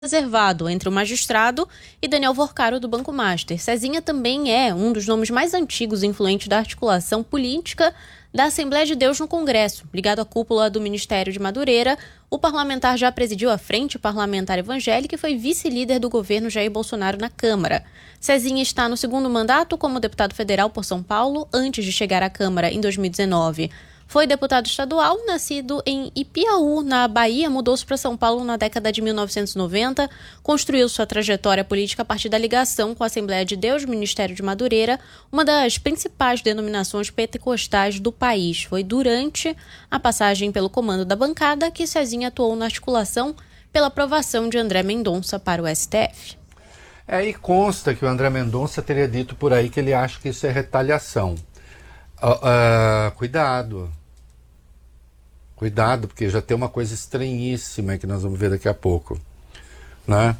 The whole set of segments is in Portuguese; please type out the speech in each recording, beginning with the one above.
reservado entre o magistrado e Daniel Vorcaro, do Banco Master. Cezinha também é um dos nomes mais antigos e influentes da articulação política da Assembleia de Deus no Congresso. Ligado à cúpula do Ministério de Madureira, o parlamentar já presidiu a Frente Parlamentar Evangélica e foi vice-líder do governo Jair Bolsonaro na Câmara. Cezinha está no segundo mandato como deputado federal por São Paulo, antes de chegar à Câmara em 2019. Foi deputado estadual, nascido em Ipiaú, na Bahia, mudou-se para São Paulo na década de 1990, construiu sua trajetória política a partir da ligação com a Assembleia de Deus, Ministério de Madureira, uma das principais denominações pentecostais do país. Foi durante a passagem pelo comando da bancada que Cezinha atuou na articulação pela aprovação de André Mendonça para o STF. E consta que o André Mendonça teria dito por aí que ele acha que isso é retaliação. Cuidado, porque já tem uma coisa estranhíssima que nós vamos ver daqui a pouco, né?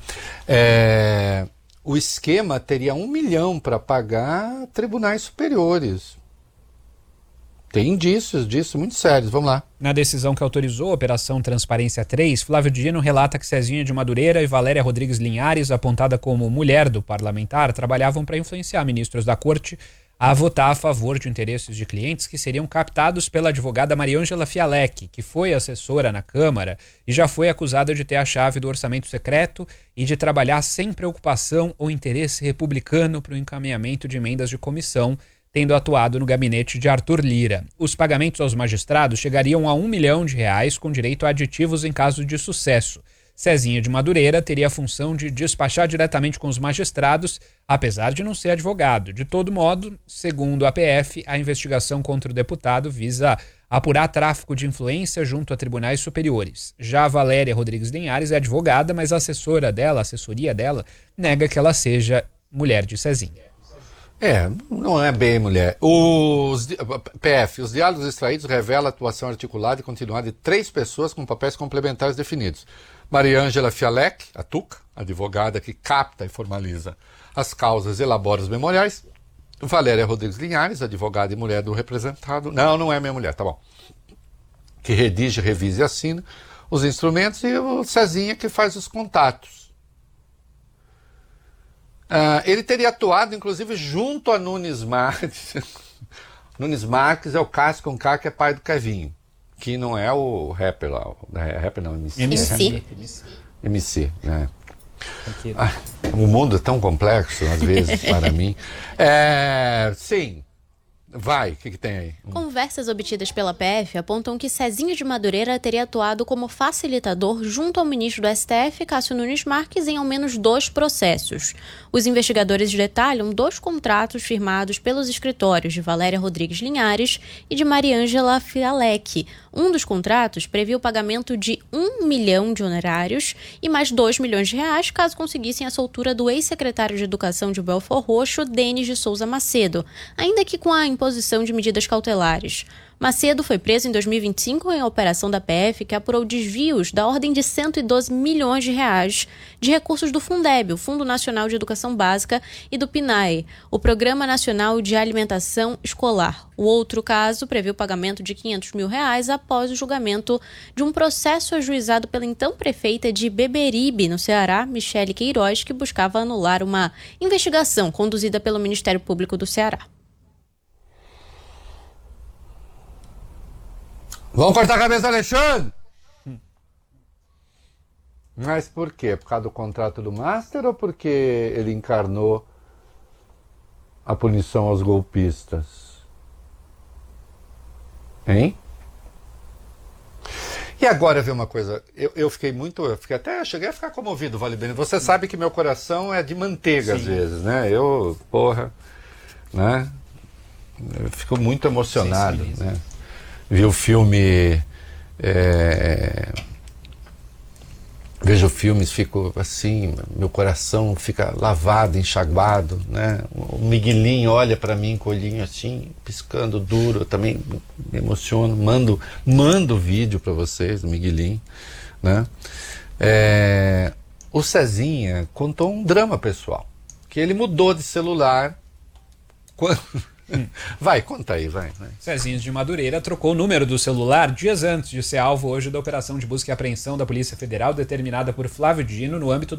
O esquema teria 1 milhão para pagar tribunais superiores. Tem indícios disso muito sérios. Vamos lá. Na decisão que autorizou a Operação Transparência 3, Flávio Dino relata que Cezinha de Madureira e Valéria Rodrigues Linhares, apontada como mulher do parlamentar, trabalhavam para influenciar ministros da corte a votar a favor de interesses de clientes que seriam captados pela advogada Mariângela Fialec, que foi assessora na Câmara e já foi acusada de ter a chave do orçamento secreto e de trabalhar sem preocupação ou interesse republicano para o encaminhamento de emendas de comissão, tendo atuado no gabinete de Arthur Lira. Os pagamentos aos magistrados chegariam a R$1 milhão, com direito a aditivos em caso de sucesso. Cezinha de Madureira teria a função de despachar diretamente com os magistrados, apesar de não ser advogado. De todo modo, segundo a PF, a investigação contra o deputado visa apurar tráfico de influência junto a tribunais superiores. Já a Valéria Rodrigues Linhares é advogada, mas a assessoria dela, nega que ela seja mulher de Cezinha. Não é bem mulher. Os diálogos extraídos revelam a atuação articulada e continuada de 3 pessoas com papéis complementares definidos. Mariângela Fialec, a Tuca, advogada que capta e formaliza as causas e elabora os memoriais. Valéria Rodrigues Linhares, advogada e mulher do representado. Não é minha mulher, tá bom. Que redige, revisa e assina os instrumentos. E o Cezinha que faz os contatos. Ele teria atuado, inclusive, junto a Nunes Marques. Nunes Marques é o Cássio com K, que é pai do Kevinho, que não é o rapper lá. Rapper não, MC. MC, né? O mundo é tão complexo, às vezes, para mim. Sim. Vai, o que tem aí? Conversas obtidas pela PF apontam que Cezinha de Madureira teria atuado como facilitador junto ao ministro do STF, Cássio Nunes Marques, em ao menos 2 processos. Os investigadores detalham 2 contratos firmados pelos escritórios de Valéria Rodrigues Linhares e de Mariângela Fialec. Um dos contratos previa o pagamento de R$1 milhão de honorários e mais R$2 milhões caso conseguissem a soltura do ex-secretário de Educação de Belford Roxo, Denis de Souza Macedo, ainda que com a imposição de medidas cautelares. Macedo foi preso em 2025 em operação da PF que apurou desvios da ordem de R$112 milhões de recursos do Fundeb, o Fundo Nacional de Educação Básica, e do PNAE, o Programa Nacional de Alimentação Escolar. O outro caso prevê o pagamento de R$500 mil após o julgamento de um processo ajuizado pela então prefeita de Beberibe, no Ceará, Michele Queiroz, que buscava anular uma investigação conduzida pelo Ministério Público do Ceará. Vamos cortar a cabeça do Alexandre! Mas por quê? Por causa do contrato do Master ou porque ele encarnou a punição aos golpistas? Hein? E agora ver uma coisa, cheguei a ficar comovido, Vale Bene. Você sabe que meu coração é de manteiga. Sim. Às vezes, né? Eu fico muito emocionado, sim, né? Vi o filme, vejo filmes, fico assim, meu coração fica lavado, enxaguado, né? O Miguelinho olha para mim com o olhinho assim, piscando duro, eu também me emociono, mando vídeo para vocês do Miguelinho, né? O Cezinha contou um drama pessoal, que ele mudou de celular quando Vai, conta aí, vai. Cezinha de Madureira trocou o número do celular dias antes de ser alvo hoje da operação de busca e apreensão da Polícia Federal determinada por Flávio Dino no âmbito